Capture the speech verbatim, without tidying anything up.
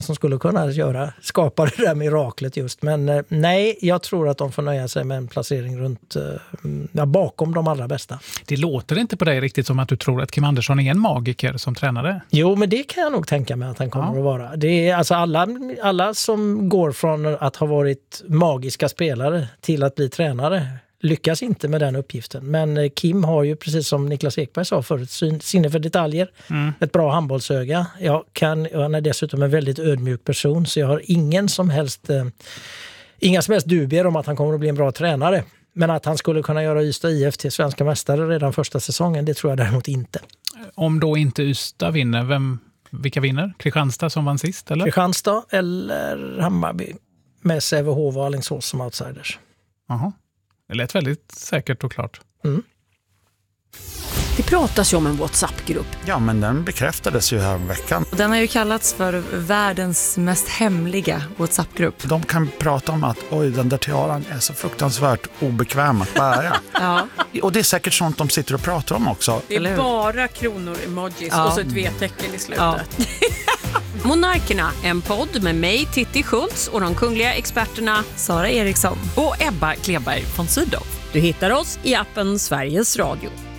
som skulle kunna göra, skapa det där miraklet just. Men eh, nej, jag tror att de får nöja sig med en placering runt eh, ja, bakom de allra bästa. Det låter inte på dig riktigt som att du tror att Kim Andersson är en magiker som tränare. Jo, men det kan jag nog tänka mig att han kommer Ja. att vara. Det är alltså alla, alla som går från att ha varit magiska spelare till att bli tränare lyckas inte med den uppgiften. Men Kim har ju, precis som Niklas Ekberg sa förut, sinne för detaljer. Mm. Ett bra handbollsöga. Jag kan, han är dessutom en väldigt ödmjuk person, så jag har ingen som helst, eh, inga som helst dubier om att han kommer att bli en bra tränare. Men att han skulle kunna göra Ystad I F till svenska mästare redan första säsongen, det tror jag däremot inte. Om då inte Ystad vinner, vem, vilka vinner? Kristianstad som vann sist, eller? Kristianstad eller Hammarby med Sävehof och Alingsås som outsiders. Jaha. Det lät väldigt säkert och klart. Mm. Det pratas ju om en WhatsApp-grupp. Ja, men den bekräftades ju här om veckan. Den har ju kallats för världens mest hemliga WhatsApp-grupp. De kan prata om att oj, den där tiaran är så fruktansvärt obekväm att bära. Ja. Och det är säkert sånt de sitter och pratar om också. Det är bara kronor, emojis Ja. och så ett V-tecken i slutet. Ja. Monarkerna, en podd med mig, Titti Schultz, och de kungliga experterna Sara Eriksson. och Ebba Kleberg von Sydow. Du hittar oss i appen Sveriges Radio.